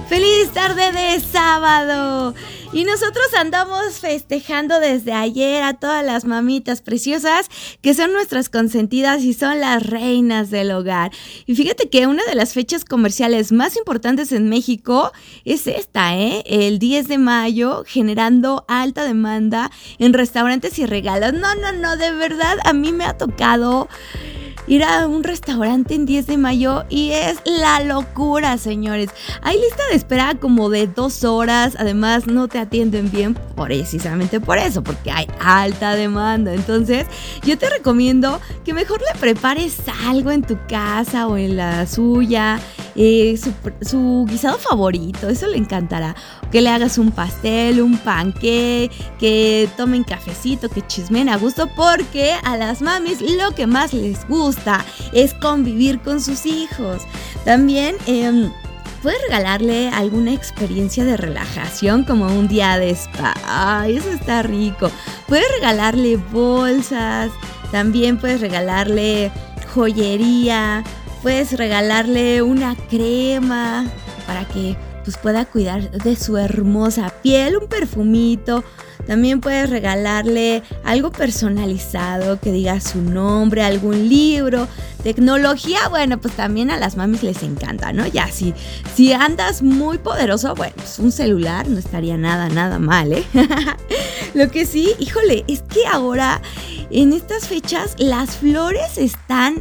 ¡Feliz tarde de sábado! Y nosotros andamos festejando desde ayer a todas las mamitas preciosas que son nuestras consentidas y son las reinas del hogar. Y fíjate que una de las fechas comerciales más importantes en México es esta, el 10 de mayo, generando alta demanda en restaurantes y regalos. No, de verdad a mí me ha tocado ir a un restaurante en 10 de mayo y es la locura, señores. Hay lista de espera como de 2 horas. Además, no te atienden bien precisamente por eso, porque hay alta demanda. Entonces, yo te recomiendo que mejor le prepares algo en tu casa o en la suya. Su guisado favorito, eso le encantará. Que le hagas un pastel, un panqué, que tomen cafecito, que chismen a gusto, porque a las mamis lo que más les gusta es convivir con sus hijos. También puedes regalarle alguna experiencia de relajación, como un día de spa. ¡Ay, eso está rico! Puedes regalarle bolsas, también puedes regalarle joyería, puedes regalarle una crema para que pueda cuidar de su hermosa piel, un perfumito. También puedes regalarle algo personalizado que diga su nombre, algún libro, tecnología. Bueno, pues también a las mamis les encanta, ¿no? Ya, si andas muy poderoso, bueno, pues un celular no estaría nada mal, ¿eh? Lo que sí, híjole, es que ahora en estas fechas las flores están,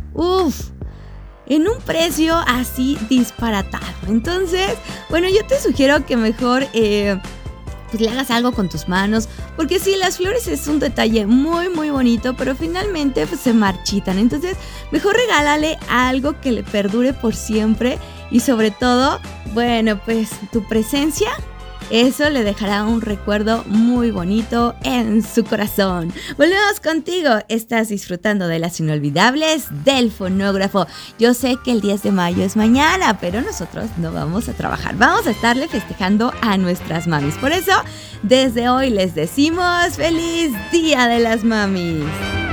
en un precio así disparatado. Entonces, bueno, yo te sugiero que mejor pues le hagas algo con tus manos, porque sí, las flores es un detalle muy muy bonito, pero finalmente pues se marchitan. Entonces, mejor regálale algo que le perdure por siempre y sobre todo, bueno, pues tu presencia, eso le dejará un recuerdo muy bonito en su corazón. Volvemos contigo. Estás disfrutando de las inolvidables del fonógrafo. Yo sé que el 10 de mayo es mañana, pero nosotros no vamos a trabajar. Vamos a estarle festejando a nuestras mamis. Por eso, desde hoy les decimos ¡Feliz Día de las Mamis!